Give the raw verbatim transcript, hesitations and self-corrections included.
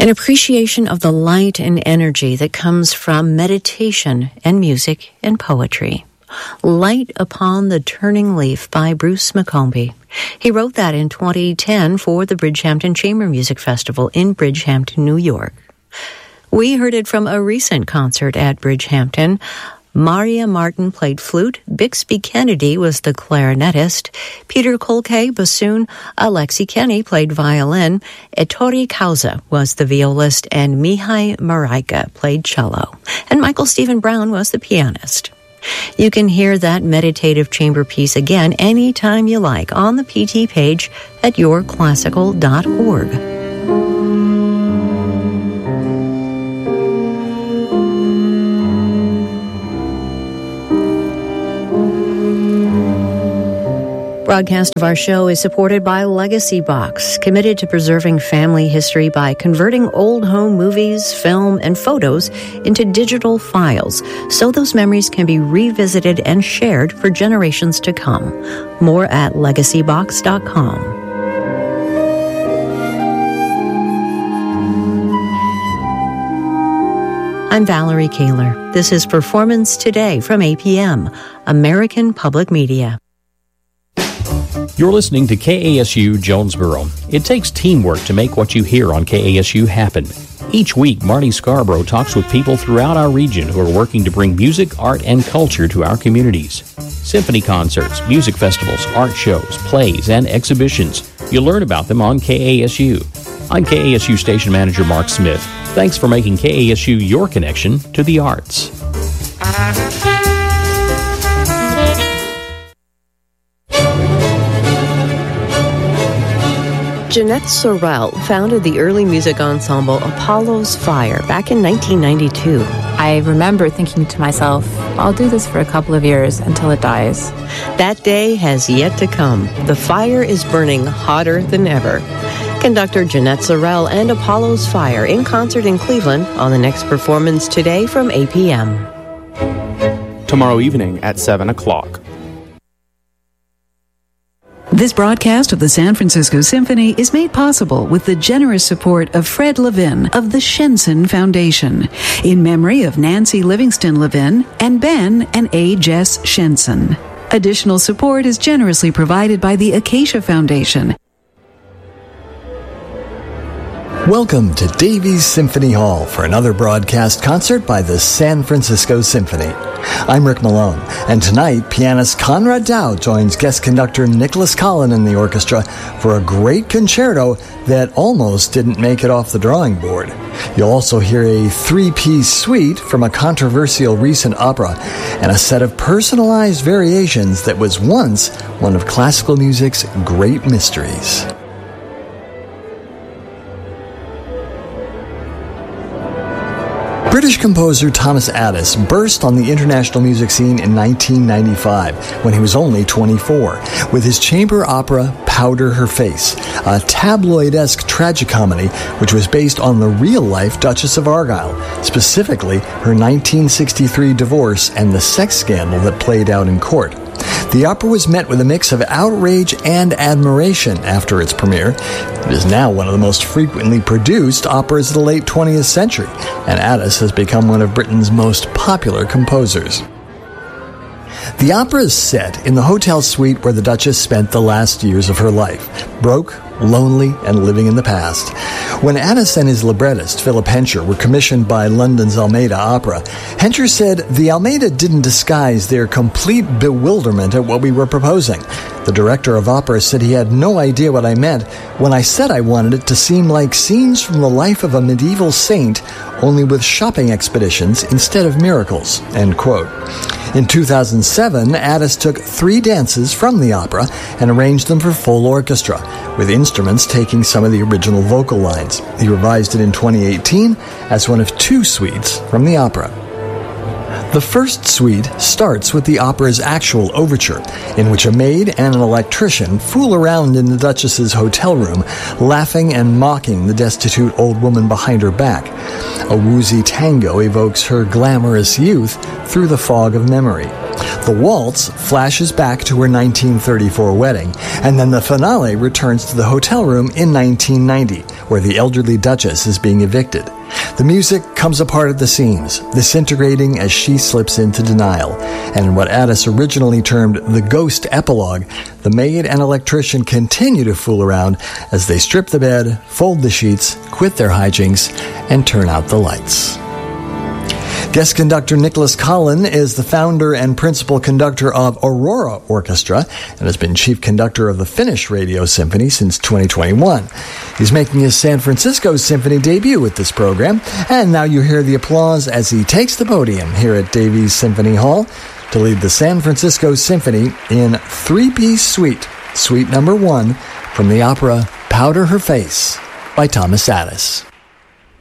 An appreciation of the light and energy that comes from meditation and music and poetry. Light Upon the Turning Leaf by Bruce McCombie. He wrote that in twenty ten for the Bridgehampton Chamber Music Festival in Bridgehampton, New York. We heard it from a recent concert at Bridgehampton. Maria Martin played flute, Bixby Kennedy was the clarinetist, Peter Kolke bassoon, Alexi Kenny played violin, Ettore Causa was the violist, and Mihai Maraika played cello, and Michael Stephen Brown was the pianist. You can hear that meditative chamber piece again anytime you like on the P T page at your classical dot org. Broadcast of our show is supported by Legacy Box, committed to preserving family history by converting old home movies, film, and photos into digital files so those memories can be revisited and shared for generations to come. More at legacy box dot com. I'm Valerie Kaler. This is Performance Today from A P M, American Public Media. You're listening to K A S U Jonesboro. It takes teamwork to make what you hear on K A S U happen. Each week, Marty Scarborough talks with people throughout our region who are working to bring music, art, and culture to our communities. Symphony concerts, music festivals, art shows, plays, and exhibitions. You'll learn about them on K A S U. I'm K A S U Station Manager Mark Smith. Thanks for making K A S U your connection to the arts. Jeanette Sorrell founded the early music ensemble Apollo's Fire back in nineteen ninety-two. I remember thinking to myself, I'll do this for a couple of years until it dies. That day has yet to come. The fire is burning hotter than ever. Conductor Jeanette Sorrell and Apollo's Fire in concert in Cleveland on the next Performance Today from A P M. Tomorrow evening at seven o'clock. This broadcast of the San Francisco Symphony is made possible with the generous support of Fred Levin of the Shenson Foundation, in memory of Nancy Livingston Levin and Ben and A. Jess Shenson. Additional support is generously provided by the Acacia Foundation. Welcome to Davies Symphony Hall for another broadcast concert by the San Francisco Symphony. I'm Rick Malone, and tonight pianist Conrad Dow joins guest conductor Nicholas Collin in the orchestra for a great concerto that almost didn't make it off the drawing board. You'll also hear a three-piece suite from a controversial recent opera and a set of personalized variations that was once one of classical music's great mysteries. British composer Thomas Addis burst on the international music scene in nineteen ninety-five when he was only twenty-four with his chamber opera Powder Her Face, a tabloid-esque tragicomedy which was based on the real-life Duchess of Argyll, specifically her nineteen sixty-three divorce and the sex scandal that played out in court. The opera was met with a mix of outrage and admiration after its premiere. It is now one of the most frequently produced operas of the late twentieth century, and Addis has become one of Britain's most popular composers. The opera is set in the hotel suite where the Duchess spent the last years of her life, broke, lonely, and living in the past. When Addis and his librettist, Philip Hencher, were commissioned by London's Almeida Opera, Hencher said the Almeida didn't disguise their complete bewilderment at what we were proposing. The director of opera said he had no idea what I meant when I said I wanted it to seem like scenes from the life of a medieval saint, only with shopping expeditions instead of miracles, end quote. In two thousand seven, Addis took three dances from the opera and arranged them for full orchestra, with instruments taking some of the original vocal lines. He revised it in twenty eighteen as one of two suites from the opera. The first suite starts with the opera's actual overture, in which a maid and an electrician fool around in the Duchess's hotel room, laughing and mocking the destitute old woman behind her back. A woozy tango evokes her glamorous youth through the fog of memory. The waltz flashes back to her nineteen thirty-four wedding, and then the finale returns to the hotel room in nineteen ninety, where the elderly Duchess is being evicted. The music comes apart at the seams, disintegrating as she slips into denial. And in what Addis originally termed the ghost epilogue, the maid and electrician continue to fool around as they strip the bed, fold the sheets, quit their hijinks, and turn out the lights. Guest conductor Nicholas Collin is the founder and principal conductor of Aurora Orchestra and has been chief conductor of the Finnish Radio Symphony since twenty twenty-one. He's making his San Francisco Symphony debut with this program, and now you hear the applause as he takes the podium here at Davies Symphony Hall to lead the San Francisco Symphony in three-piece suite, suite number one, from the opera Powder Her Face by Thomas Addis.